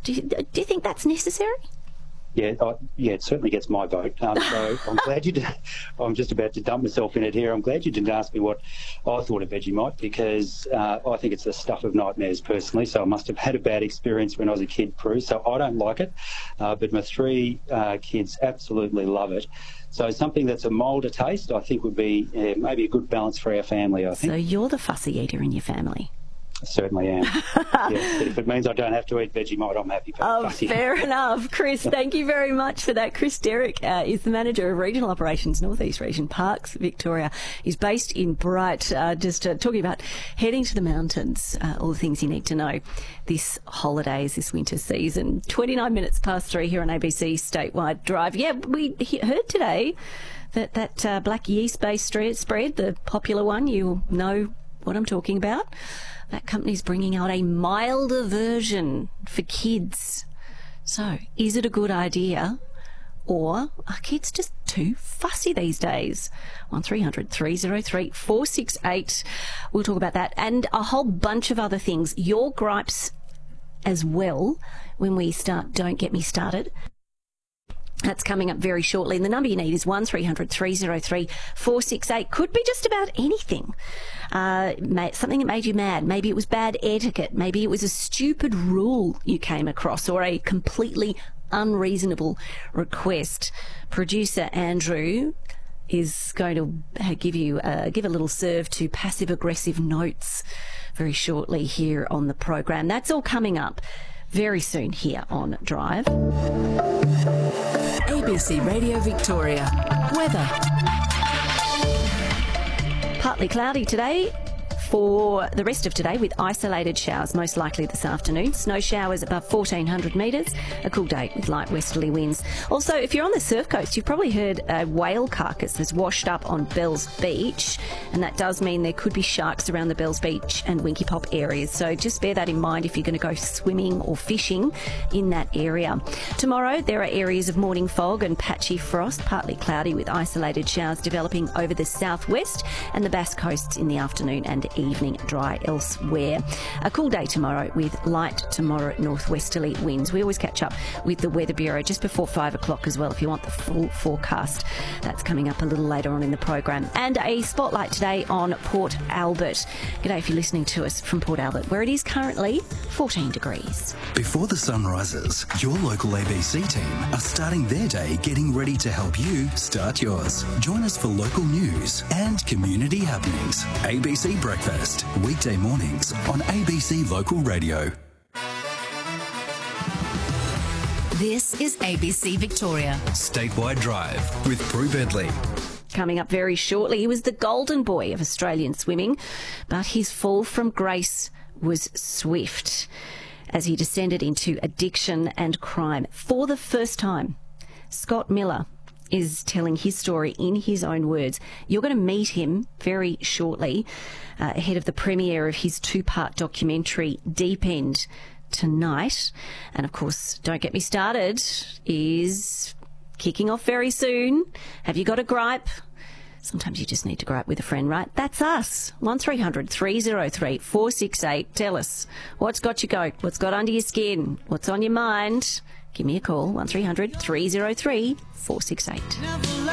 Do you think that's necessary? Yeah, it certainly gets my vote. So I'm glad you did. I'm just about to dump myself in it here. I'm glad you didn't ask me what I thought of Vegemite, because I think it's the stuff of nightmares personally. So I must have had a bad experience when I was a kid, Prue. So I don't like it, but my 3 kids absolutely love it. So something that's a milder taste, I think, would be maybe a good balance for our family, I think. So you're the fussy eater in your family? I certainly am. Yeah, but if it means I don't have to eat Vegemite, I'm happy for fussy. Fair enough. Chris, thank you very much for that. Chris Derrick is the Manager of Regional Operations, North East Region Parks, Victoria. He's based in Bright, talking about heading to the mountains, all the things you need to know this holidays, this winter season. 29 minutes past 3 here on ABC Statewide Drive. Yeah, we heard today that black yeast-based spread, the popular one, you know what I'm talking about. That company's bringing out a milder version for kids. So, is it a good idea? Or are kids just too fussy these days? 1300 303 468. We'll talk about that and a whole bunch of other things. Your gripes as well when we start Don't Get Me Started. That's coming up very shortly. And the number you need is 1300 303 468. Could be just about anything. Something that made you mad. Maybe it was bad etiquette. Maybe it was a stupid rule you came across, or a completely unreasonable request. Producer Andrew is going to give a little serve to passive-aggressive notes very shortly here on the program. That's all coming up very soon here on Drive. ABC Radio Victoria. Weather. Partly cloudy today for the rest of today, with isolated showers most likely this afternoon. Snow showers above 1,400 metres. A cool day with light westerly winds. Also, if you're on the surf coast, you've probably heard a whale carcass has washed up on Bells Beach, and that does mean there could be sharks around the Bells Beach and Winky Pop areas. So just bear that in mind if you're going to go swimming or fishing in that area. Tomorrow, there are areas of morning fog and patchy frost, partly cloudy with isolated showers developing over the southwest and the Bass Coasts in the afternoon and evening, dry elsewhere. A cool day tomorrow with light to moderate northwesterly winds. We always catch up with the Weather Bureau just before 5 o'clock as well if you want the full forecast. That's coming up a little later on in the program. And a spotlight today on Port Albert. G'day if you're listening to us from Port Albert, where it is currently 14 degrees. Before the sun rises, your local ABC team are starting their day getting ready to help you start yours. Join us for local news and community happenings. ABC Breakfast, weekday mornings on ABC Local Radio. This is ABC Victoria. Statewide Drive with Prue Bentley. Coming up very shortly, he was the golden boy of Australian swimming, but his fall from grace was swift as he descended into addiction and crime for the first time. Scott Miller is telling his story in his own words. You're going to meet him very shortly ahead of the premiere of his 2-part documentary Deep End tonight. And of course, Don't Get Me Started is kicking off very soon. Have you got a gripe? Sometimes you just need to gripe with a friend, right? That's us. 1300 303 468. Tell us what's got you goat, what's got under your skin, what's on your mind. Give me a call, 1300 303 468.